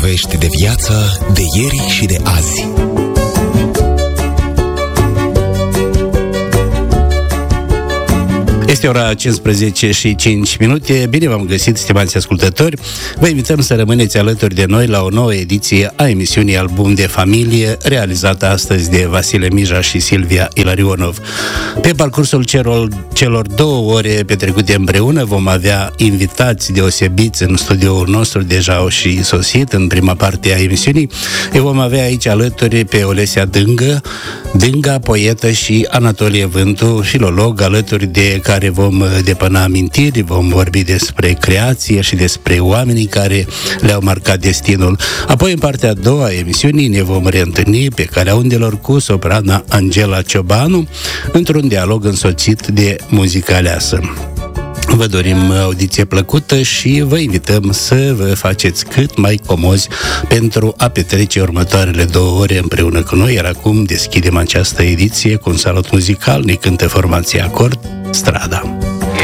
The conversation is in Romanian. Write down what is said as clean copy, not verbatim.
Vești de viață de ieri și de azi. Este ora 15 și 5 minute. Bine v-am găsit, stimați ascultători. Vă invităm să rămâneți alături de noi la o nouă ediție a emisiunii Album de Familie, realizată astăzi de Vasile Mija și Silvia Ilarionov. Pe parcursul celor 2 ore petrecute împreună vom avea invitați deosebiți în studioul nostru, deja au și sosit în prima parte a emisiunii. Îi vom avea aici alături pe Olesia Dânga, poetă, și Anatolie Vântu, filolog, alături de care vom depăna amintiri, vom vorbi despre creație și despre oamenii care le-au marcat destinul. Apoi, în partea a doua a emisiunii, ne vom reîntâlni pe calea undelor cu soprana Angela Ciobanu, într-un dialog însoțit de muzică aleasă. Vă dorim audiție plăcută și vă invităm să vă faceți cât mai comozi pentru a petrece următoarele 2 ore împreună cu noi, iar acum deschidem această ediție cu un salut muzical. Ne cântă formația Acord, Strada.